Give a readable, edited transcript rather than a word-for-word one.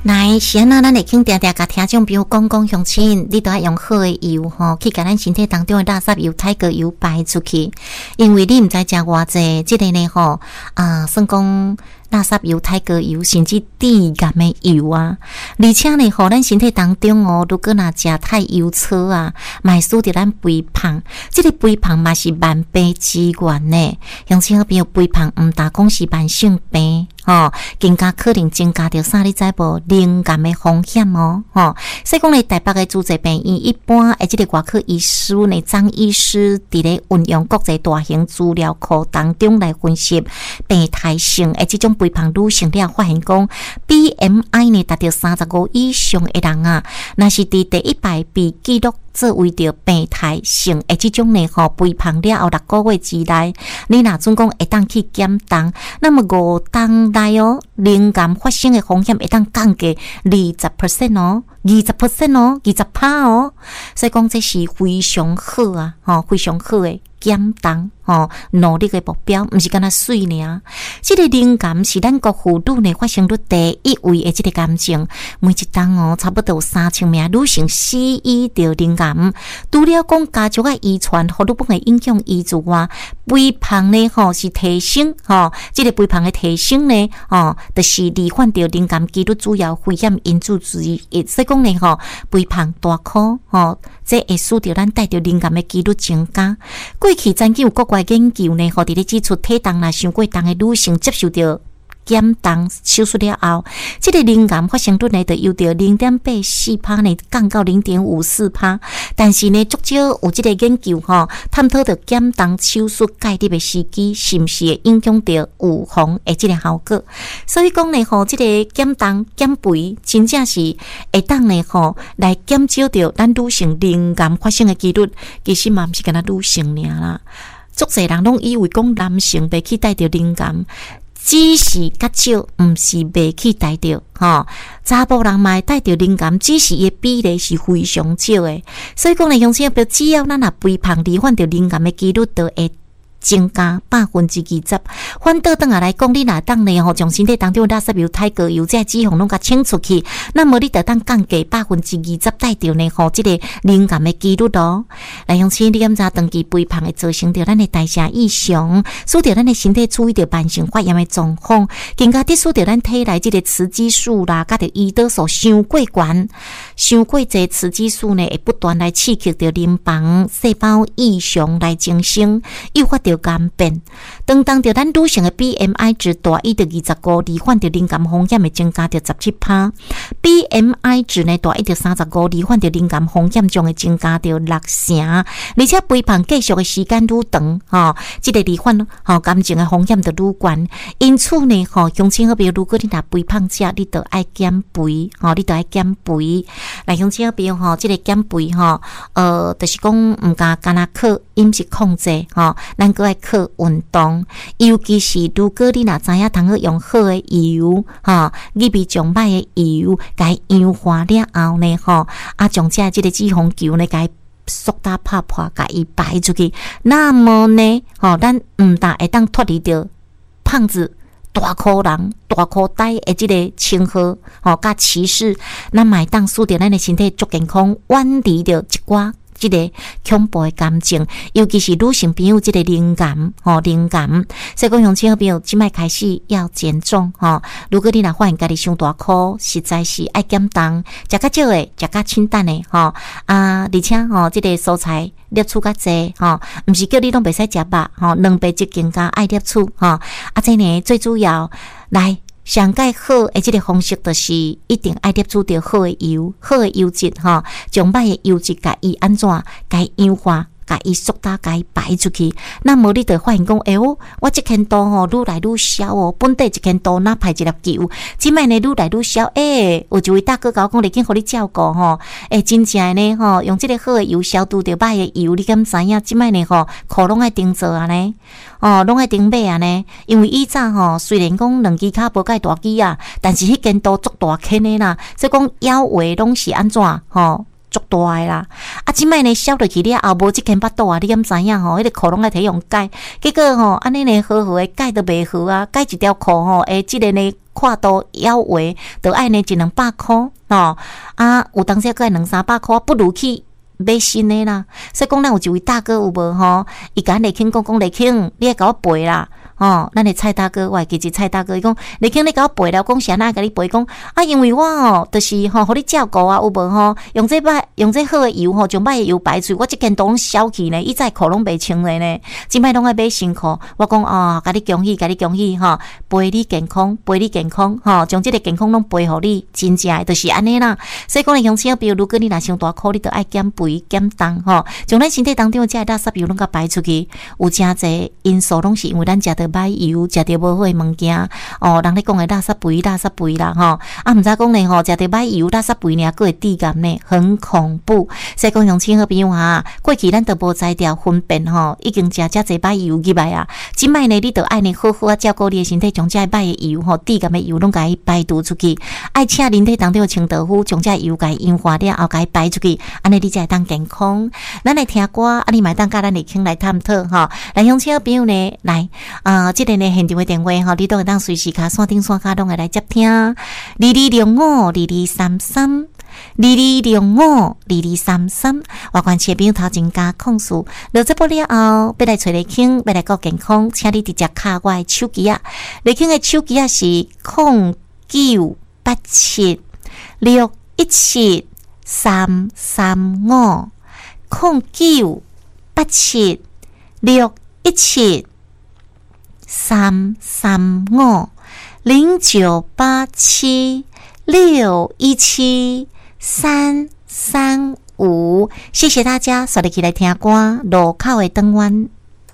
来，先啊，咱会肯定定甲听众朋友讲乡亲，你都要用好的油吼，去甲咱身体当中的垃圾油、太过油排出去。因为你毋知食偌济，即个呢吼算讲垃圾油、太过油，甚至致癌的油啊。而且呢，吼咱身体当中哦，如果若食太油粗啊，嘛会使得咱肥胖。即个肥胖嘛是万病之源呢。乡亲好朋友，肥胖毋单讲是慢性病。更加可能增加着啥？你知无？灵感的风险哦。所以讲呢，台北的主治病院一般即个外科医师呢，张医师伫咧运用国际大型资料库当中来分析病态性即种肥胖女性了，发现讲 BMI 呢达到35以上的人啊，那是伫第一排被记录作为着病态性即种呢肥胖了后6个月之内，你若总讲会当去减重，那么5当内灵感发生的风险会当降低20% 哦，20% 哦，20%哦，所以讲这是非常好啊，非常好的减重努力的目标，毋是干那水尔。这个灵感是咱国妇女呢发生率第一位的这个癌症，每一档差不多有3000名女性死于着灵感。除了讲家族的遗传和日本的影响以外，肥胖呢是提升这个肥胖的提升呢就是罹患着灵感几率主要危险因素之一。所以讲呢肥胖大颗这会使得咱带着灵感的几率增加。过去曾经有国外研究呢，伫咧指出体重若伤过重的女性接受着减重手术了后，这个灵感发生率呢，就由着 0.84% 呢降到 0.54%。但是呢，足少有这个研究探讨着减重手术介入的时机，是不是会影响到预防的这个效果？所以讲呢，这个减重减肥真正是会当呢来减少着咱女性灵感发生的几率。其实嘛，不是干那女性尔啦，足侪人拢以为讲男性袂去带着灵感。只是较少，毋是袂去带着查甫人嘛会带着灵感，只是伊比例是非常少的。所以讲呢，乡亲朋友，只要咱若肥胖罹患着灵感的几率都会增加20%。反倒转来讲，你若当呢将身体当中垃圾油、太过油这脂肪拢甲清出去，那么你就当降低20%带着呢这个灵感的几率咯。来，乡亲，你敢知长期肥胖会造成着咱的代谢异常，使得咱的身体处于着慢性发炎的状况，更加使得咱体内这个雌激素啦，甲着胰岛素伤过悬，伤过这雌激素呢会不断来刺激着淋巴细胞异常来增生，诱发着癌变。当着咱女性的 BMI 值大于着25，罹患着灵感风险会增加着17%。BMI 值呢大于着35，罹患着灵感风险将会增加着60%。而且肥胖继续的时间愈长，这个罹患癌症的风险就愈悬。因此呢，乡亲好朋友，如果你若肥胖者，你就爱减肥，你就爱减肥。来，乡亲好朋友，这个减肥就是讲毋敢若靠饮食控制，咱搁爱靠运动。尤其是如果你若知影通好用好的油，入味上歹的油，甲伊氧化了后呢，将这个脂肪球呢，甲伊缩大拍破，甲伊排出去，那么呢，咱毋但会当脱离着胖子、大颗人、大颗呆的这个称号，甲歧视，咱嘛会当使得咱的身体足健康，远离着一寡这个恐怖的感情，尤其是女性朋友这个灵感，灵感。所以讲，乡亲好朋友，即摆开始要减重，如果你若发现家己伤大颗，实在是爱减重，食较少的，食较清淡的，而且这个蔬菜摄取较济，毋是叫你拢袂使食肉，两倍质更加爱摄取，这呢最主要来。上介好的这个方式就是一定爱摄取到好的油，好的油脂将歹的油脂甲伊安怎甲伊氧化，甲伊缩大，甲伊排出去。那么你就发现讲，我这圈度愈来愈小本地一圈度哪排一粒球，即摆呢愈来愈小。有一位大哥甲我讲，已经互你照顾真正呢用这个好的油消毒着歹的油，你敢知影？即摆呢裤拢爱订做啊呢？拢爱顶买啊呢，因为以早虽然讲两支骹无介大支啊，但是迄间都足大圈的啦，所以讲腰围拢是安怎足大诶啦。啊，即摆呢烧落去了后无即间巴肚啊，你敢知影吼？迄个裤拢爱摕用改，结果吼安尼呢好好诶改都袂好啊，改一条裤吼，即个呢跨度腰围都爱呢100-200箍吼，啊有当时佫爱200-300箍，不如去买新诶啦。所以讲，咱有一位大哥有无吼？伊甲雷庆讲，雷庆，你爱甲我陪啦。咱的蔡大哥，我会记住蔡大哥，伊讲，雷庆你甲我陪了，讲啥哪甲你陪？讲啊，因为我就是互你照顾啊，有无吼？用这好的油吼，将歹的油排出，我即件都拢烧去呢，以前裤拢袂清咧呢，即摆拢爱买新裤。我讲甲你恭喜，甲你恭喜吼，陪你健康，陪你健康吼，将即个健康拢陪互你，真正的就是安尼啦。所以讲咧，乡亲朋友，如果你若伤大箍，你着爱减肥减重吼，将咱身体当中这垃圾油拢甲排出去，有诚侪因素拢是因为咱食着歹油，食着无好诶物件人咧讲诶垃圾肥啦吼，毋知讲咧吼，食着歹油垃圾肥尔，佫会致癌呢，很恐怖。所以讲乡亲好朋友哈，过去咱都无才调分辨吼，已经食遮侪歹油入来啊，即摆呢，你着爱呢好好啊照顾你诶身体，将遮歹诶油吼，致癌诶油拢甲伊排除出去，爱请人体当中诶清道夫将遮油甲伊氧化了后，甲伊排出去，安尼你才会当健康。咱来听歌，啊，你嘛当甲咱来听来探讨吼。来乡亲好朋友呢，来即个呢现场的电话吼，你都会当随时卡线顶线卡拢会来接听2205223322052233。我关切朋友头前加控诉，落这波了后，要来找雷庆，要来顾健康，请你直接卡我的手机啊！雷庆的手机啊是0987633509876335，谢谢大家，锁定起来听歌，路口的灯湾。